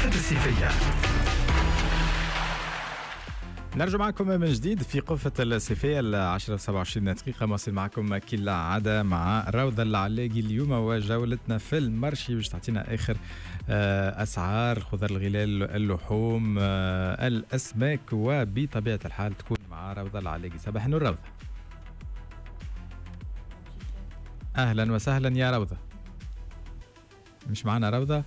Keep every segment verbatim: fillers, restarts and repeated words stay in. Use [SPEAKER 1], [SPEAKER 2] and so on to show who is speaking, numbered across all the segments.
[SPEAKER 1] قفة الصيفية.
[SPEAKER 2] نرجع معكم من جديد في قفة الصيفية العاشرة وسبعة وعشرين دقيقة. مواصل معكم كل عادة مع روضة العلاقي اليوم وجولتنا في المرشي باش تعطينا آخر أسعار الخضر الغلال اللحوم الأسماك وبطبيعة الحال تكون مع روضة العلاقي. صباح النور روضة. أهلا وسهلا يا روضة. مش معنا روضة؟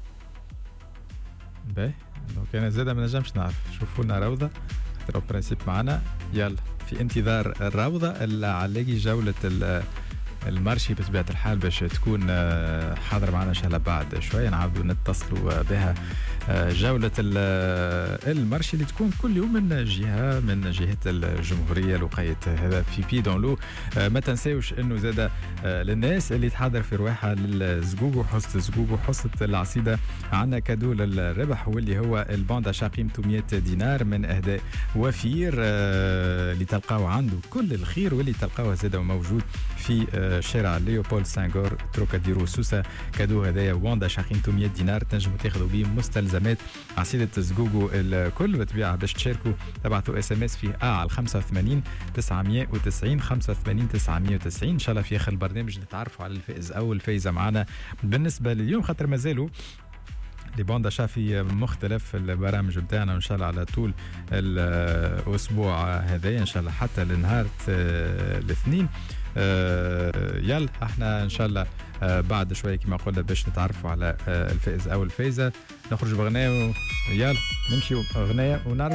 [SPEAKER 2] باهي لو كان زادة ما نجمش نعرف. شوفوا لنا روضة ترى برنسيب معنا. يلا في انتظار الروضة العلاقي جولة المرشي بطبيعة الحال باش تكون حاضرة معنا إن شاء الله بعد شوية نعاودوا نتصلوا بها. جولة المرشي اللي تكون كل يوم من جهة من جهة الجمهورية لقيت هذا في بي دون لو. ما تنساوش انه زاد للناس اللي تحضر في رواحة للزقوق وحصة الزقوق وحصة العصيدة عندنا كادو للربح واللي هو البوندا شا قيمته مية دينار من اهداء وفير اللي تلقاوه عنده كل الخير واللي تلقاوه زاد موجود في شارع ليوبولد سانغور تروكاديرو سوسة. كادو هدايا بوندا شا قيمته مية دينار تنجموا تاخذوا به مستلزمات عصيدة زقوقو الكل. بالطبيعة باش تشاركوا تبعتوا اس ام اس فيه اه على خمسة وثمانين تسعمية وتسعين خمسة وثمانين تسعمية وتسعين. ان شاء الله في اخر البرنامج نتعرفوا على الفائز او الفائزة معنا بالنسبة لليوم خاطر مازالوا لي بوندا شافي مختلف البرامج بتاعنا ان شاء الله على طول الاسبوع هذا ان شاء الله حتى لنهار الاثنين. يلا احنا ان شاء الله بعد شويه كما قلنا باش نتعرفوا على الفائز او الفائزه. نخرج بغنايه يلا نمشي اغنيه ونعرف